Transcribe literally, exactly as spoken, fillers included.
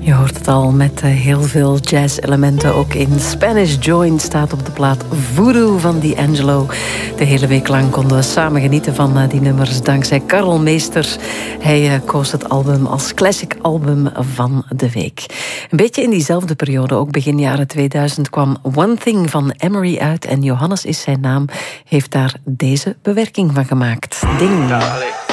Je hoort het al met heel veel jazz-elementen. Ook in Spanish Joint staat op de plaat Voodoo van D'Angelo. De hele week lang konden we samen genieten van die nummers dankzij Karel Meester. Hij koos het album als classic album van de week. Een beetje in diezelfde periode, ook begin jaren tweeduizend, kwam One Thing van Emery uit. En Johannes is zijn naam, heeft daar deze bewerking van gemaakt. Ding. Ja,